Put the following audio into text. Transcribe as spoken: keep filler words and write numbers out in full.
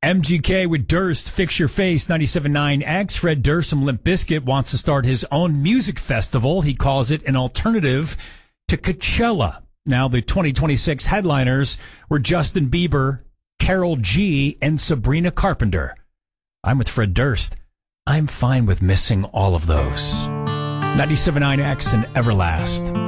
M G K with Durst, Fix Your Face, ninety-seven point nine X. Fred Durst from Limp Bizkit wants to start his own music festival. He calls it an alternative to Coachella. Now, the twenty twenty-six headliners were Justin Bieber, Karol G, and Sabrina Carpenter. I'm with Fred Durst. I'm fine with missing all of those. ninety-seven point nine X and Everlast.